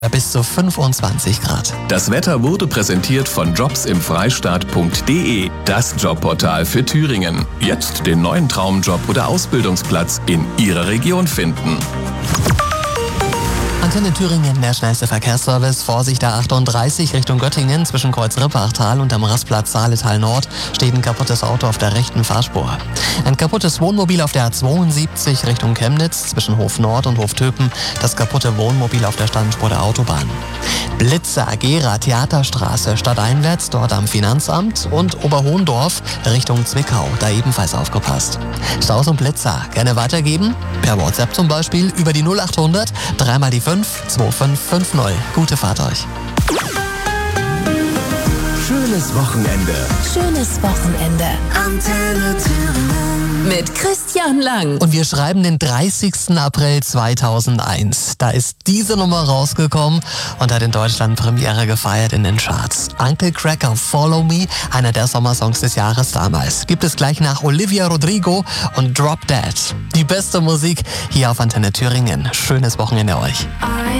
Bis zu 25 Grad. Das Wetter wurde präsentiert von jobsimfreistaat.de, das Jobportal für Thüringen. Jetzt den neuen Traumjob oder Ausbildungsplatz in Ihrer Region finden. Antenne Thüringen, der schnellste Verkehrsservice. Vorsicht, A38 Richtung Göttingen zwischen Kreuz-Rippachtal und am Rastplatz Saaletal Nord steht ein kaputtes Auto auf der rechten Fahrspur. Ein kaputtes Wohnmobil auf der A72 Richtung Chemnitz zwischen Hof Nord und Hof Töpen. Das kaputte Wohnmobil auf der Standspur der Autobahn. Blitzer, Gera, Theaterstraße, stadteinwärts, dort am Finanzamt und Oberhohndorf Richtung Zwickau, da ebenfalls aufgepasst. Staus und Blitzer gerne weitergeben, per WhatsApp zum Beispiel über die 0800 3 mal die 5 2550. Gute Fahrt euch. Schönes Wochenende. Schönes Wochenende. Antenne Thüringen. Mit Christian Lang. Und wir schreiben den 30. April 2001. Da ist diese Nummer rausgekommen und hat in Deutschland Premiere gefeiert in den Charts. Uncle Cracker, Follow Me, einer der Sommersongs des Jahres damals. Gibt es gleich nach Olivia Rodrigo und Drop Dead. Die beste Musik hier auf Antenne Thüringen. Schönes Wochenende euch. I